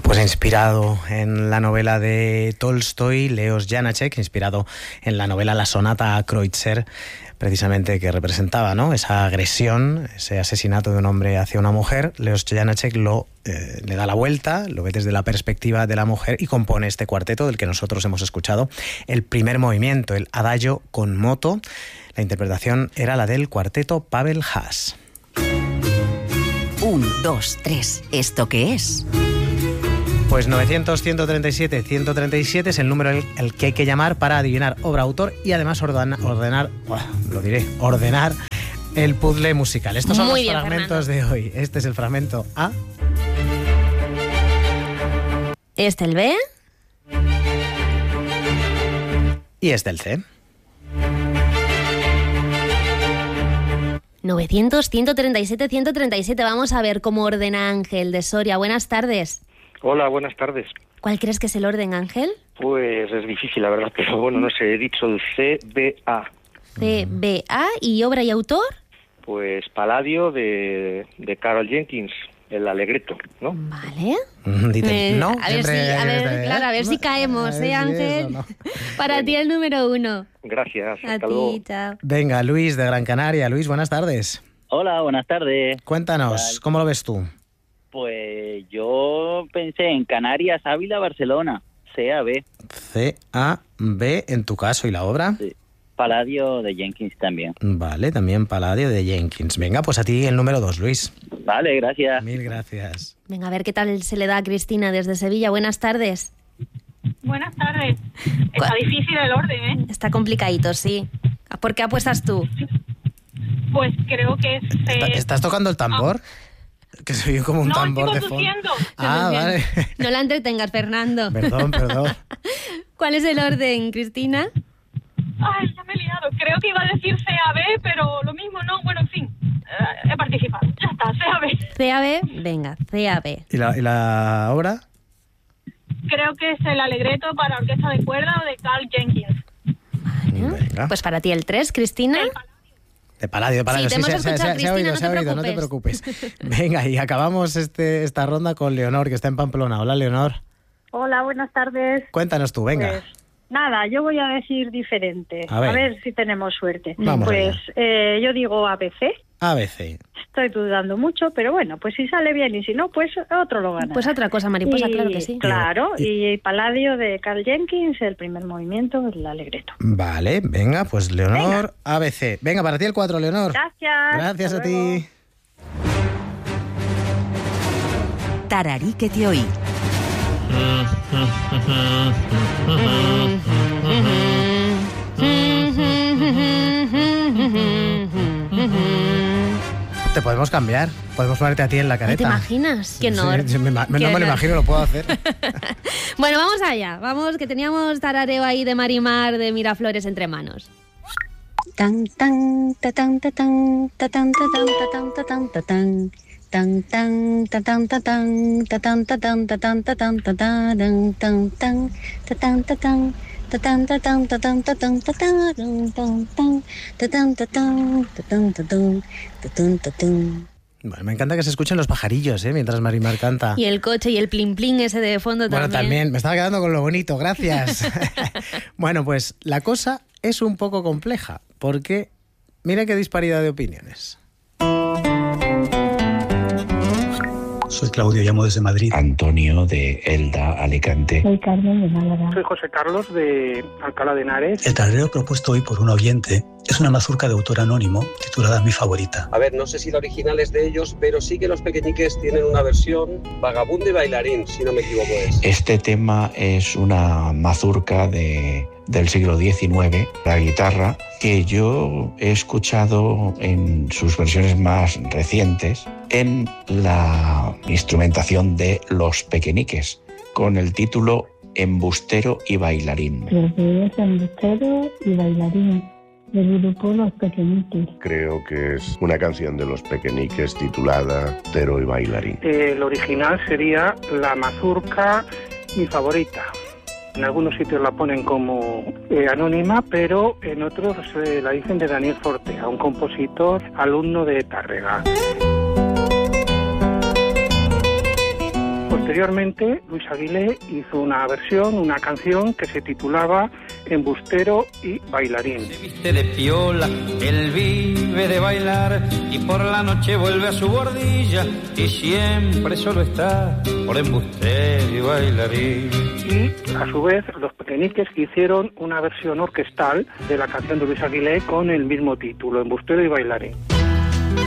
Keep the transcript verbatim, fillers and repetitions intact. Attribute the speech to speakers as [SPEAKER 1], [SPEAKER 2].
[SPEAKER 1] Pues inspirado en la novela de Tolstoy, Leos Janáček, inspirado en la novela La sonata a Kreutzer, precisamente que representaba, ¿no?, esa agresión, ese asesinato de un hombre hacia una mujer. Leos Janáček lo, eh, le da la vuelta, lo ve desde la perspectiva de la mujer y compone este cuarteto del que nosotros hemos escuchado el primer movimiento, el Adagio con moto. La interpretación era la del cuarteto Pavel Haas.
[SPEAKER 2] Un, dos, tres. ¿Esto qué es?
[SPEAKER 1] Pues novecientos, ciento treinta y siete, ciento treinta y siete es el número el, el que hay que llamar para adivinar obra, autor y además ordena, ordenar, oh, lo diré, ordenar el puzzle musical. Estos son
[SPEAKER 3] Muy
[SPEAKER 1] los
[SPEAKER 3] bien,
[SPEAKER 1] fragmentos
[SPEAKER 3] Fernando.
[SPEAKER 1] de hoy. Este es el fragmento A.
[SPEAKER 3] Este el B.
[SPEAKER 1] Y este el C.
[SPEAKER 3] novecientos, ciento treinta y siete, ciento treinta y siete. Vamos a ver cómo ordena Ángel de Soria. Buenas tardes.
[SPEAKER 4] Hola, buenas tardes.
[SPEAKER 3] ¿Cuál crees que es el orden, Ángel?
[SPEAKER 4] Pues es difícil, la verdad, pero bueno, no sé, he dicho el C B A.
[SPEAKER 3] C, B, A. ¿Y obra y autor?
[SPEAKER 4] Pues Palladio de, de Carol Jenkins, el Alegreto, ¿no?
[SPEAKER 3] Vale.
[SPEAKER 1] Dite,
[SPEAKER 3] Eh,
[SPEAKER 1] no,
[SPEAKER 3] a ver si,
[SPEAKER 1] siempre-
[SPEAKER 3] a ver,
[SPEAKER 1] eh,
[SPEAKER 3] claro, a ver si
[SPEAKER 1] no,
[SPEAKER 3] caemos,
[SPEAKER 1] a ver
[SPEAKER 3] ¿eh,
[SPEAKER 1] si
[SPEAKER 3] Ángel?
[SPEAKER 1] eso, no.
[SPEAKER 3] Para
[SPEAKER 4] Bueno.
[SPEAKER 3] ti el número uno.
[SPEAKER 4] Gracias,
[SPEAKER 3] A
[SPEAKER 4] hasta luego.
[SPEAKER 3] ti, chao.
[SPEAKER 1] Venga, Luis de Gran Canaria. Luis, buenas tardes.
[SPEAKER 5] Hola, buenas tardes.
[SPEAKER 1] Cuéntanos,
[SPEAKER 5] Tal.
[SPEAKER 1] ¿cómo lo ves tú?
[SPEAKER 5] Pues yo pensé en Canarias, Ávila, Barcelona, C A B,
[SPEAKER 1] C, A, B, en tu caso, ¿y la obra?
[SPEAKER 5] sí. Palladio de Jenkins también.
[SPEAKER 1] Vale, también Palladio de Jenkins. Venga, pues a ti el número dos, Luis.
[SPEAKER 5] Vale, gracias.
[SPEAKER 1] Mil gracias.
[SPEAKER 3] Venga, a ver qué tal se le da a Cristina desde Sevilla. Buenas tardes.
[SPEAKER 6] Buenas tardes. Está
[SPEAKER 3] ¿Cuál?
[SPEAKER 6] difícil el orden, ¿eh?
[SPEAKER 3] Está complicadito, sí. ¿Por qué apuestas tú?
[SPEAKER 6] Pues creo que es... eh,
[SPEAKER 1] ¿Está- ¿Estás tocando el tambor? Que se oye como un
[SPEAKER 6] no,
[SPEAKER 1] tambor
[SPEAKER 6] estoy
[SPEAKER 1] de fondo.
[SPEAKER 6] conduciendo.
[SPEAKER 1] Ah, vale.
[SPEAKER 3] No la entretengas, Fernando.
[SPEAKER 1] Perdón, perdón.
[SPEAKER 3] ¿Cuál es el orden, Cristina?
[SPEAKER 6] Ay, ya me he liado. Creo que iba a decir C A B, pero lo mismo no. Bueno, en fin. Eh, he participado. Ya está, C A B.
[SPEAKER 3] C A B, venga, C A B.
[SPEAKER 1] ¿Y la, y la obra?
[SPEAKER 6] Creo que es el Alegreto para orquesta de cuerda de Carl Jenkins.
[SPEAKER 1] Venga.
[SPEAKER 3] Pues para ti el tres, Cristina.
[SPEAKER 6] El
[SPEAKER 1] De Palladio, de Palladio.
[SPEAKER 3] Sí, te hemos
[SPEAKER 1] se, se-
[SPEAKER 3] escuchado,
[SPEAKER 1] se- se ha
[SPEAKER 3] Cristina,
[SPEAKER 1] oído,
[SPEAKER 3] no
[SPEAKER 1] se ha
[SPEAKER 3] te
[SPEAKER 1] oído, no te preocupes. Venga, y acabamos este, esta ronda con Leonor, que está en Pamplona. Hola, Leonor.
[SPEAKER 7] Hola, buenas tardes.
[SPEAKER 1] Cuéntanos tú, venga.
[SPEAKER 7] Pues nada, yo voy a decir diferente.
[SPEAKER 1] A ver.
[SPEAKER 7] si tenemos suerte.
[SPEAKER 1] Vamos
[SPEAKER 7] pues eh, yo digo A B C.
[SPEAKER 1] A B C.
[SPEAKER 7] Estoy dudando mucho, pero bueno, pues si sale bien y si no, pues otro lo gana.
[SPEAKER 3] Pues otra cosa, mariposa,
[SPEAKER 7] Y-
[SPEAKER 3] claro que sí.
[SPEAKER 7] Claro,
[SPEAKER 1] Y-
[SPEAKER 7] y Palladio de Carl Jenkins, el primer movimiento, el Alegreto.
[SPEAKER 1] Vale, venga, pues Leonor,
[SPEAKER 7] Venga.
[SPEAKER 1] A B C. Venga, para ti el cuatro, Leonor.
[SPEAKER 7] Gracias.
[SPEAKER 1] Gracias
[SPEAKER 7] hasta
[SPEAKER 1] a
[SPEAKER 7] luego.
[SPEAKER 1] ti.
[SPEAKER 2] Tararí que te oí.
[SPEAKER 1] Te podemos cambiar. Podemos ponerte a ti en la
[SPEAKER 3] ¿No
[SPEAKER 1] careta.
[SPEAKER 3] te imaginas? Qué honor.
[SPEAKER 1] Sí, sí, me, ma-
[SPEAKER 3] Qué
[SPEAKER 1] no me lo
[SPEAKER 3] honor.
[SPEAKER 1] imagino, lo puedo hacer.
[SPEAKER 3] Bueno, vamos allá. Vamos, que teníamos tarareo ahí de Marimar de Miraflores entre manos.
[SPEAKER 8] Tan tan ta tan ta tan ta tan ta tan ta tan ta tan ta tan tan tan ta tan ta tan ta tan ta tan ta tan ta tan ta tan tan tan ta tan ta tan ta tan ta tan ta tan ta tan ta tan tan tan ta tan ta tan ta tan ta tan ta tan ta tan.
[SPEAKER 1] Bueno, me encanta que se escuchen los pajarillos, ¿eh? Mientras Marimar canta.
[SPEAKER 3] Y el coche y el plin plin ese de fondo
[SPEAKER 1] Bueno,
[SPEAKER 3] también.
[SPEAKER 1] también, me estaba quedando con lo bonito, gracias. Bueno, pues la cosa es un poco compleja, porque mira qué disparidad de opiniones.
[SPEAKER 9] Soy Claudio, llamo desde Madrid.
[SPEAKER 10] Antonio de Elda, Alicante.
[SPEAKER 11] Soy Carmen de Málaga.
[SPEAKER 4] Soy José Carlos de Alcalá de Henares.
[SPEAKER 9] El tarareo propuesto hoy por un oyente es una mazurca de autor anónimo titulada Mi Favorita.
[SPEAKER 12] A ver, no sé si la original es de ellos, pero sí que los Pequeñiques tienen una versión vagabundo y bailarín, si no me equivoco es.
[SPEAKER 10] Este tema es una mazurca de, del siglo diecinueve, la guitarra, que yo he escuchado en sus versiones más recientes en la instrumentación de Los Pequeñiques, con el título Embustero y Bailarín.
[SPEAKER 11] Creo que es embustero y bailarín del grupo Los Pequeñiques.
[SPEAKER 13] Creo que es una canción de Los Pequeñiques titulada Tero y Bailarín.
[SPEAKER 4] El original sería La Mazurca, Mi Favorita. En algunos sitios la ponen como eh, anónima, pero en otros eh, la dicen de Daniel Fortea, un compositor alumno de Tárrega. Posteriormente, Luis Aguilé hizo una versión, una canción que se titulaba Embustero y Bailarín.
[SPEAKER 14] Se viste de piola, él vive de bailar y por la noche vuelve a su bordilla y siempre solo está por embustero y bailarín.
[SPEAKER 4] Y a su vez los Pequeñiques que hicieron una versión orquestal de la canción de Luis Aguilé con el mismo título, Embustero y Bailarín.